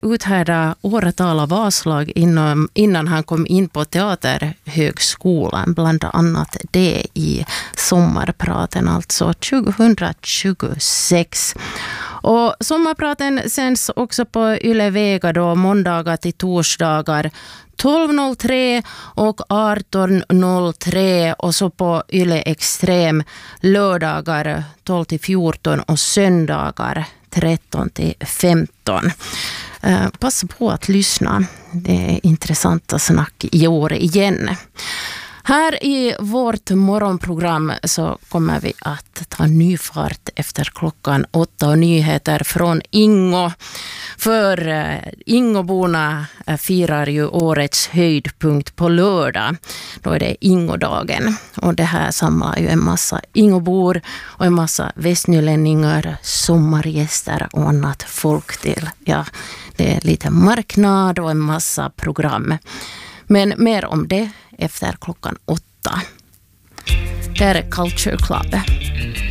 uthärda åratal av avslag innan han kom in på Teaterhögskolan, bland annat det i Sommarpraten, alltså 2026. Och Sommarpraten sänds också på Yle Vega då måndagar till torsdagar 12.03 och 18.03 och så på Yle Extrem lördagar 12-14 och söndagar 13-15. Passa på att lyssna. Det är intressanta snack i år igen. Här i vårt morgonprogram så kommer vi att ta ny fart efter klockan 8 och nyheter från Ingo. För Ingoborna firar ju årets höjdpunkt på lördag. Då är det Ingodagen. Och det här samlar ju en massa Ingobor och en massa västnylänningar, sommargäster och annat folk till. Ja, det är lite marknad och en massa program. Men mer om det efter klockan 8. Det är Culture Club.